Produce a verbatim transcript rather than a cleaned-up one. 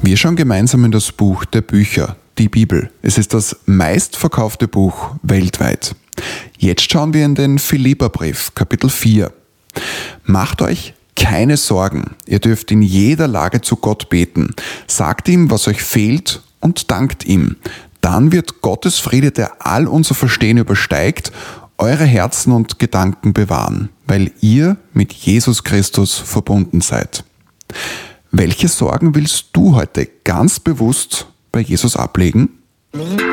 Wir schauen gemeinsam in das Buch der Bücher, die Bibel. Es ist das meistverkaufte Buch weltweit. Jetzt schauen wir in den Philipperbrief, Kapitel vier. Macht euch keine Sorgen. Ihr dürft in jeder Lage zu Gott beten. Sagt ihm, was euch fehlt, und dankt ihm. Dann wird Gottes Friede, der all unser Verstehen übersteigt, eure Herzen und Gedanken bewahren, weil ihr mit Jesus Christus verbunden seid. Welche Sorgen willst du heute ganz bewusst bei Jesus ablegen?